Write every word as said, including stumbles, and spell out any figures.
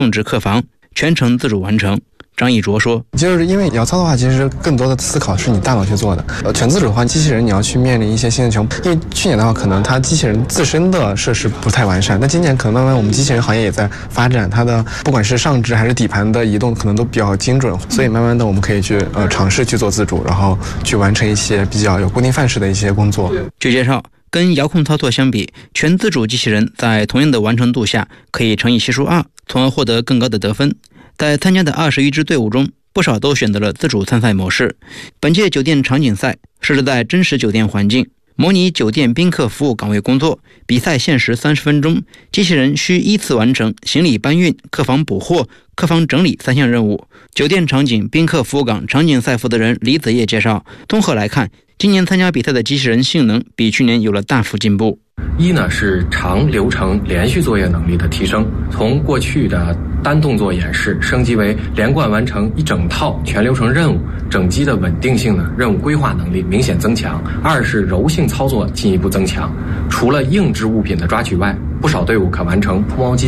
控制客房，全程自主完成。张一卓说， 就是因为摇操的话，其实更多的思考是你大脑去做的。呃，全自主的话，机器人你要去面临一些新的情况。因为去年的话，可能它机器人自身的设施不太完善，那今年可能慢慢我们机器人行业也在发展，它的不管是上肢还是底盘的移动，可能都比较精准。所以慢慢的我们可以去呃尝试去做自主，然后去完成一些比较有固定范式的一些工作。 据介绍，跟遥控操作相比，全自主机器人在同样的完成度下可以乘以系数二，从而获得更高的得分。在参加的二十余支队伍中，不少都选择了自主参赛模式。本届酒店场景赛设置在真实酒店环境，模拟酒店宾客服务岗位工作，比赛限时三十分钟，机器人需依次完成行李搬运、客房补货、客房整理三项任务。酒店场景宾客服务岗场景赛负责人李子业介绍，综合来看，今年参加比赛的机器人性能比去年有了大幅进步。 一呢是长流程连续作业能力的提升，从过去的单动作演示升级为连贯完成一整套全流程任务，整机的稳定性呢、任务规划能力明显增强。二是柔性操作进一步增强，除了硬质物品的抓取外，不少队伍可完成铺毛巾